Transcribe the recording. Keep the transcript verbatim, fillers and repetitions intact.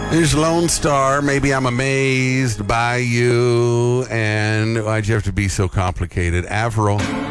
There's Lone Star. Maybe I'm amazed by you. And why'd you have to be so complicated? Avril.